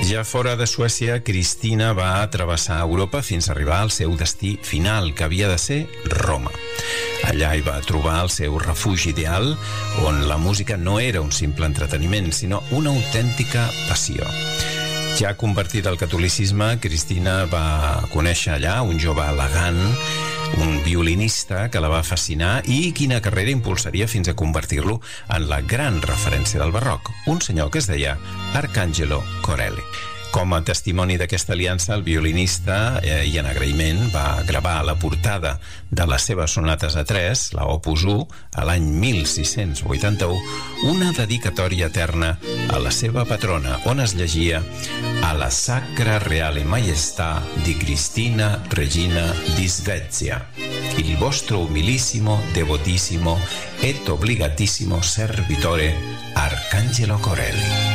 Ja fora de Suècia, Cristina va travessar Europa fins a arribar al seu destí final, que havia de ser Roma. Allà hi va trobar el seu refugi ideal, on la música no era un simple entreteniment, sinó una autèntica passió. Ja convertida al catolicisme, Cristina va conèixer allà un jove elegant, un violinista que la va fascinar i quina carrera impulsaria fins a convertir-lo en la gran referència del barroc, un senyor que es deia Arcangelo Corelli. Com a testimoni d'aquesta aliança, el violinista, i en agraïment, va gravar la portada de les seves sonates a tres, la Opus 1, a l'any 1681, una dedicatòria eterna a la seva patrona, on es llegia a la Sacra Reale Maestà di Cristina Regina di Svezia, il vostro umilissimo, devotissimo et obligatissimo servitore Arcangelo Corelli.